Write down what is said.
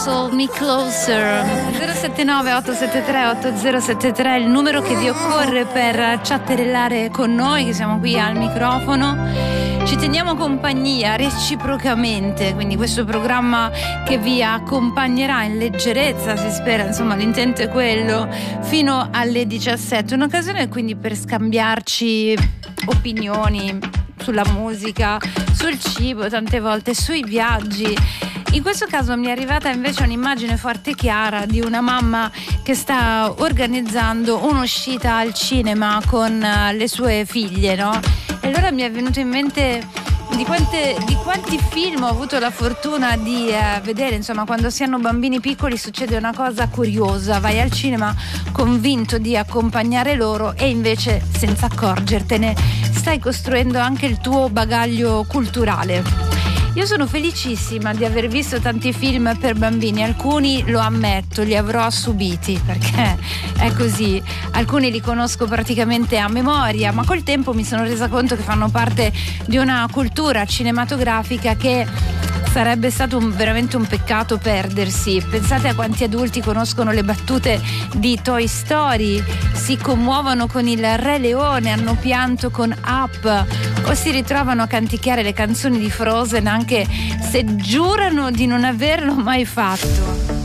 Hold Me Closer. 079 873 8073 è il numero che vi occorre per chatterellare con noi, che siamo qui al microfono. Ci teniamo compagnia reciprocamente, quindi questo programma che vi accompagnerà in leggerezza, si spera, insomma l'intento è quello, fino alle 17. Un'occasione quindi per scambiarci opinioni sulla musica, sul cibo, tante volte sui viaggi. In questo caso mi è arrivata invece un'immagine forte e chiara di una mamma che sta organizzando un'uscita al cinema con le sue figlie, no? E allora mi è venuto in mente di quanti film ho avuto la fortuna di vedere. Insomma, quando si hanno bambini piccoli succede una cosa curiosa: vai al cinema convinto di accompagnare loro e invece, senza accorgertene, stai costruendo anche il tuo bagaglio culturale. Io sono felicissima di aver visto tanti film per bambini, alcuni, lo ammetto, li avrò subiti, perché è così, alcuni li conosco praticamente a memoria, ma col tempo mi sono resa conto che fanno parte di una cultura cinematografica che sarebbe stato veramente un peccato perdersi. Pensate a quanti adulti conoscono le battute di Toy Story, si commuovono con il Re Leone, hanno pianto con Up o si ritrovano a canticchiare le canzoni di Frozen anche se giurano di non averlo mai fatto.